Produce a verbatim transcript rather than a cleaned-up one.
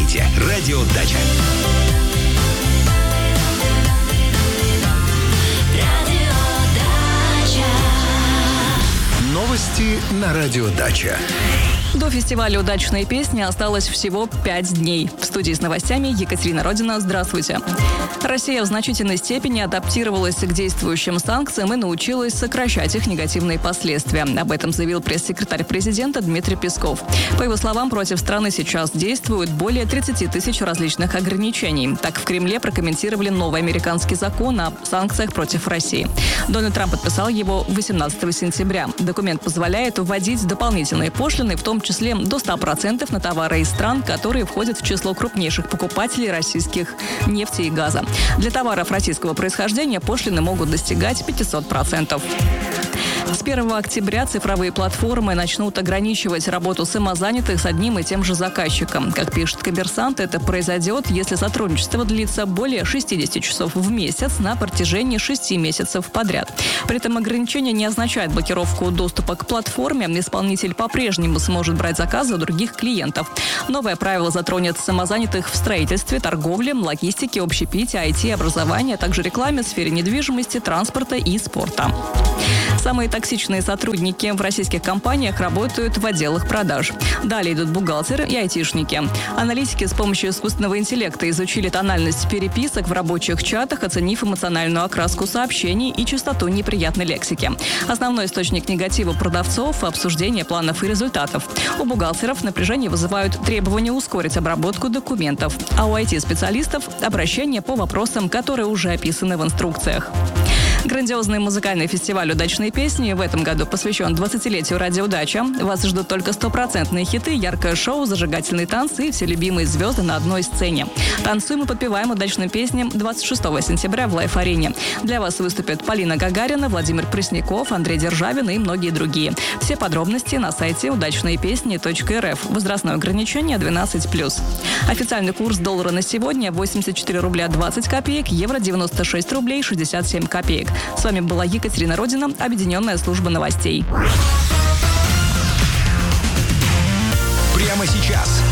слушаете «Радио Дача». Новости на «Радио Дача». До фестиваля «Удачные песни» осталось всего пять дней. В студии с новостями Екатерина Родина. Здравствуйте. Россия в значительной степени адаптировалась к действующим санкциям и научилась сокращать их негативные последствия. Об этом заявил пресс-секретарь президента Дмитрий Песков. По его словам, против страны сейчас действуют более тридцати тысяч различных ограничений. Так, в Кремле прокомментировали новый американский закон о санкциях против России. Дональд Трамп подписал его восемнадцатого сентября. Документ позволяет вводить дополнительные пошлины, в том числе до ста процентов на товары из стран, которые входят в число крупнейших покупателей российских нефти и газа. Для товаров российского происхождения пошлины могут достигать пятисот процентов. С первого октября цифровые платформы начнут ограничивать работу самозанятых с одним и тем же заказчиком. Как пишет «Коммерсант», это произойдет, если сотрудничество длится более шестидесяти часов в месяц на протяжении шести месяцев подряд. При этом ограничение не означает блокировку доступа к платформе. Исполнитель по-прежнему сможет брать заказы у других клиентов. Новое правило затронет самозанятых в строительстве, торговле, логистике, общепите, ай ти, образовании, а также рекламе, сфере недвижимости, транспорта и спорта. Самые токсичные сотрудники в российских компаниях работают в отделах продаж. Далее идут бухгалтеры и айтишники. Аналитики с помощью искусственного интеллекта изучили тональность переписок в рабочих чатах, оценив эмоциональную окраску сообщений и частоту неприятной лексики. Основной источник негатива продавцов – обсуждение планов и результатов. У бухгалтеров напряжение вызывают требования ускорить обработку документов, а у ай ти-специалистов – обращения по вопросам, которые уже описаны в инструкциях. Грандиозный музыкальный фестиваль «Удачные песни» в этом году посвящен двадцатилетию «Радио Дача». Вас ждут только стопроцентные хиты, яркое шоу, зажигательные танцы и все любимые звезды на одной сцене. Танцуем и подпеваем удачным песням двадцать шестого сентября в Лайф-арене. Для вас выступят Полина Гагарина, Владимир Пресняков, Андрей Державин и многие другие. Все подробности на сайте удачные песни точка эр эф. Возрастное ограничение двенадцать плюс. Официальный курс доллара на сегодня восемьдесят четыре рубля двадцать копеек, евро девяносто шесть рублей шестьдесят семь копеек. С вами была Екатерина Родина, Объединенная служба новостей. Прямо сейчас